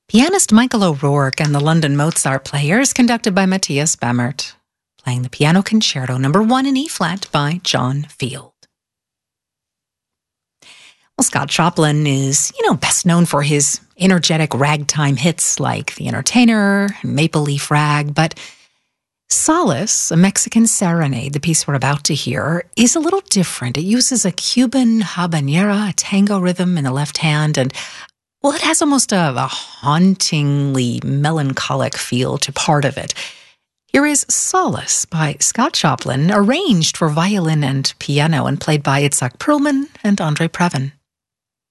Pianist Michael O'Rourke and the London Mozart Players, conducted by Matthias Bamert, playing the Piano Concerto No. 1 in E-flat by John Field. Well, Scott Joplin is, best known for his energetic ragtime hits like The Entertainer and Maple Leaf Rag, but Solace, a Mexican serenade, the piece we're about to hear, is a little different. It uses a Cuban habanera, a tango rhythm in the left hand, and it has almost a hauntingly melancholic feel to part of it. Here is Solace by Scott Joplin, arranged for violin and piano and played by Itzhak Perlman and Andre Previn.